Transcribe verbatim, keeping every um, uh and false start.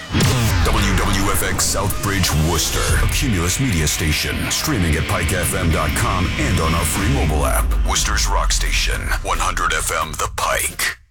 W W F X Southbridge, Worcester. A Cumulus media station. Streaming at pike f m dot com and on our free mobile app. Worcester's rock station. one hundred F M The Pike.